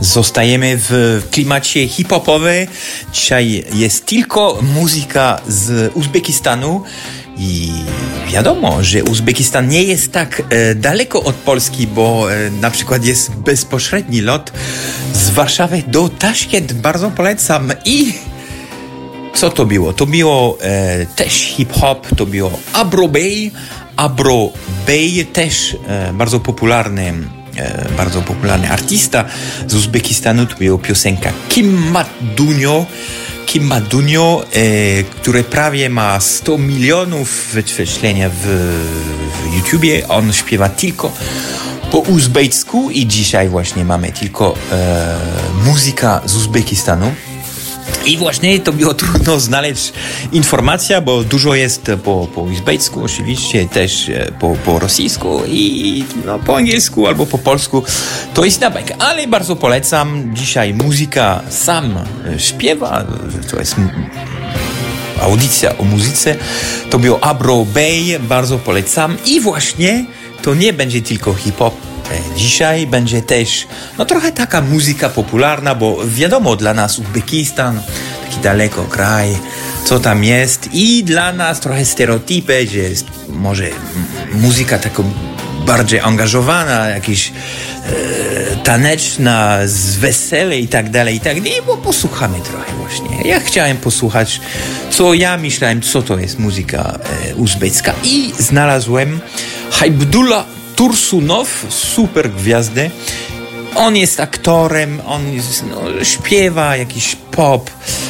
Zostajemy w klimacie hip-hopowej. Dzisiaj jest tylko muzyka z Uzbekistanu i wiadomo, że Uzbekistan nie jest tak daleko od Polski, bo na przykład jest bezpośredni lot z Warszawy do Taszkent. Bardzo polecam. I co to było? To było też hip-hop, to było Abro Bey. Abro Bey też bardzo popularny artysta z Uzbekistanu. To była piosenka Kim Madunio, które prawie ma 100 milionów wyświetlenia w YouTubie. On śpiewa tylko po uzbecku i dzisiaj właśnie mamy tylko muzyka z Uzbekistanu. I właśnie to było trudno znaleźć informacja, bo dużo jest po uzbecku, oczywiście też po rosyjsku i po angielsku albo po polsku. To jest na bek, ale bardzo polecam. Dzisiaj muzyka sam śpiewa, to jest audycja o muzyce. To było Abro Bey, bardzo polecam. I właśnie to nie będzie tylko hip-hop. Dzisiaj będzie też trochę taka muzyka popularna, bo wiadomo, dla nas Uzbekistan, taki daleko kraj, co tam jest i dla nas trochę stereotypy, że jest może muzyka taka bardziej angażowana, jakaś taneczna, z wesele i tak dalej, bo posłuchamy trochę właśnie. Ja chciałem posłuchać, co ja myślałem, co to jest muzyka uzbecka i znalazłem Haybdullah Tursunow, super gwiazdę. On jest aktorem, on jest, śpiewa jakiś pop,